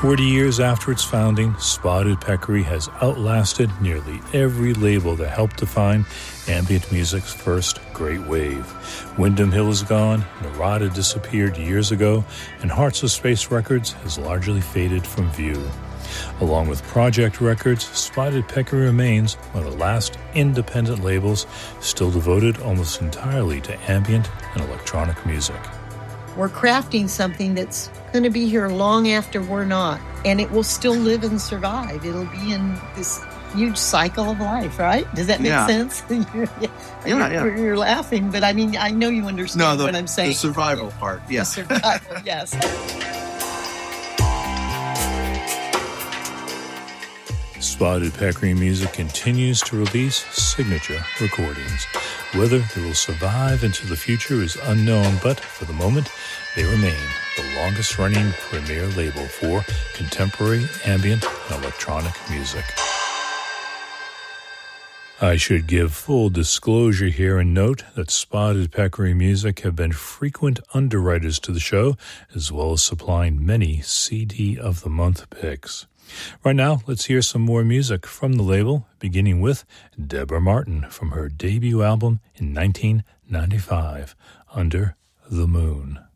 40 years after its founding, Spotted Peccary has outlasted nearly every label that helped define ambient music's first great wave. Windham Hill is gone, Narada disappeared years ago, and Hearts of Space Records has largely faded from view. Along with Project Records, Spotted Peccary remains one of the last independent labels still devoted almost entirely to ambient and electronic music. We're crafting something that's going to be here long after we're not, and it will still live and survive. It'll be in this huge cycle of life, right? Does that make sense? You're laughing, but I mean, I know you understand what I'm saying. The survival part, yes. The survival, yes. Spotted Peccary Music continues to release signature recordings. Whether they will survive into the future is unknown, but for the moment, they remain the longest-running premier label for contemporary, ambient, and electronic music. I should give full disclosure here and note that Spotted Peccary Music have been frequent underwriters to the show, as well as supplying many CD of the Month picks. Right now, let's hear some more music from the label, beginning with Deborah Martin from her debut album in 1995, Under the Moon.